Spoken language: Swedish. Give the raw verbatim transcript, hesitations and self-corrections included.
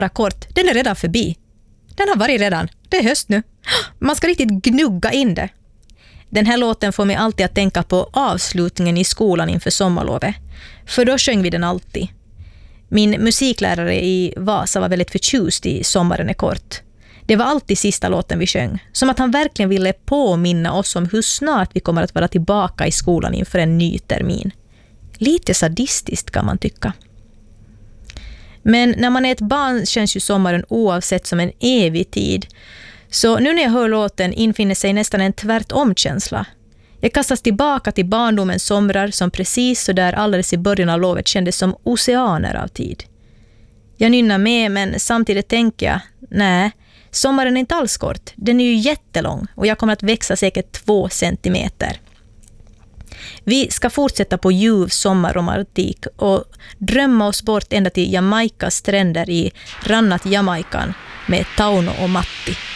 kort, den är redan förbi. Den har varit redan. Det är höst nu. Man ska riktigt gnugga in det. Den här låten får mig alltid att tänka på avslutningen i skolan inför sommarlovet. För då sjöng vi den alltid. Min musiklärare i Vasa var väldigt förtjust i Sommaren är kort. Det var alltid sista låten vi sjöng. Som att han verkligen ville påminna oss om hur snart vi kommer att vara tillbaka i skolan inför en ny termin. Lite sadistiskt kan man tycka. Men när man är ett barn känns ju sommaren oavsett som en evig tid. Så nu när jag hör låten infinner sig nästan en tvärtom-känsla. Jag kastas tillbaka till barndomens somrar som precis så där alldeles i början av lovet kändes som oceaner av tid. Jag nynnar med, men samtidigt tänker jag, nej, sommaren är inte alls kort. Den är ju jättelång och jag kommer att växa säkert två centimeter. Vi ska fortsätta på ljuv sommarromantik och drömma oss bort ända till Jamaikas stränder i rannat Jamaikan med Tauno och Matti.